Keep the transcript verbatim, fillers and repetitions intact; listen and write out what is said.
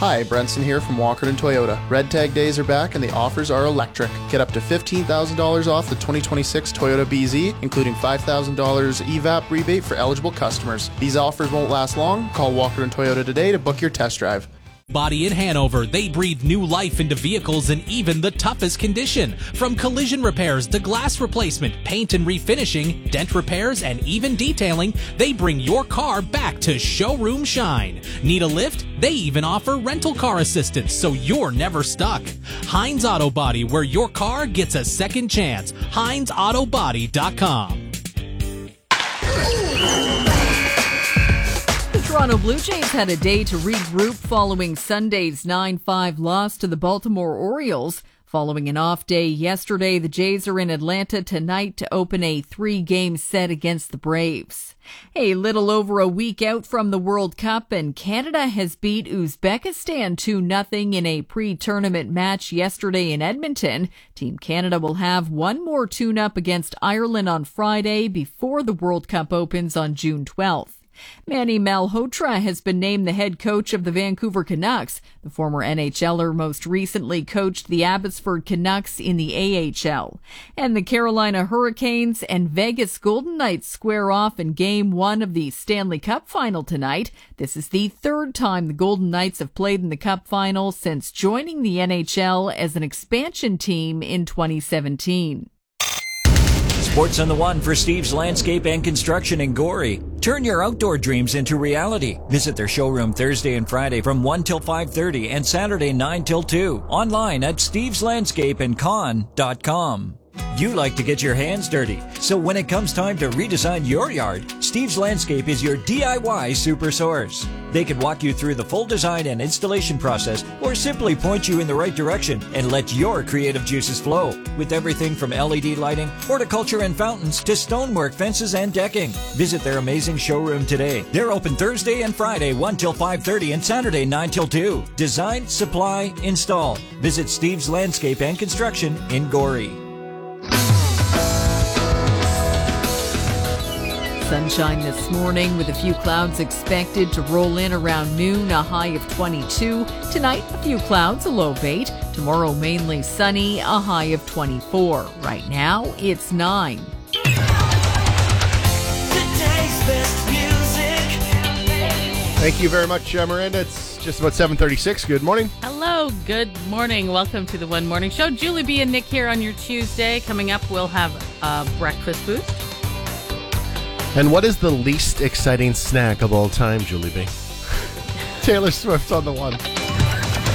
Hi, Brenson here from Walkerton Toyota. Red Tag days are back and the offers are electric. Get up to fifteen thousand dollars off the twenty twenty-six Toyota B Z, including five thousand dollars E V A P rebate for eligible customers. These offers won't last long. Call Walkerton Toyota today to book your test drive. Body in Hanover, they breathe new life into vehicles in even the toughest condition. From collision repairs to glass replacement, paint and refinishing, dent repairs, and even detailing, they bring your car back to showroom shine. Need a lift? They even offer rental car assistance, so you're never stuck. Hines Auto Body, where your car gets a second chance. Hines Auto Body dot com. Toronto Blue Jays had a day to regroup following Sunday's nine five loss to the Baltimore Orioles. Following an off day yesterday, the Jays are in Atlanta tonight to open a three-game set against the Braves. A little over a week out from the World Cup, and Canada has beat Uzbekistan two nothing in a pre-tournament match yesterday in Edmonton. Team Canada will have one more tune-up against Ireland on Friday before the World Cup opens on June twelfth. Manny Malhotra has been named the head coach of the Vancouver Canucks. The former N H L er most recently coached the Abbotsford Canucks in the A H L. And the Carolina Hurricanes and Vegas Golden Knights square off in Game one of the Stanley Cup Final tonight. This is the third time the Golden Knights have played in the Cup Final since joining the N H L as an expansion team in twenty seventeen. Sports on the One for Steve's Landscape and Construction in Gorey. Turn your outdoor dreams into reality. Visit their showroom Thursday and Friday from one till five thirty and Saturday nine till two. Online at steves landscape and con dot com. You like to get your hands dirty, so when it comes time to redesign your yard, Steve's Landscape is your D I Y super source. They can walk you through the full design and installation process, or simply point you in the right direction and let your creative juices flow. With everything from L E D lighting, horticulture and fountains, to stonework, fences, and decking. Visit their amazing showroom today. They're open Thursday and Friday one till five thirty and Saturday nine till two. Design, supply, install. Visit Steve's Landscape and Construction in Gorey. Sunshine this morning with a few clouds expected to roll in around noon, a high of twenty-two. Tonight, a few clouds, a low of eight. Tomorrow, mainly sunny, a high of twenty-four. Right now, it's nine. Thank you very much, uh, Miranda. It's just about seven thirty-six. Good morning. Hello, good morning. Welcome to the One Morning Show. Julie B. and Nick here on your Tuesday. Coming up, we'll have a breakfast boost. And what is the least exciting snack of all time, Julie B? Taylor Swift's on the one.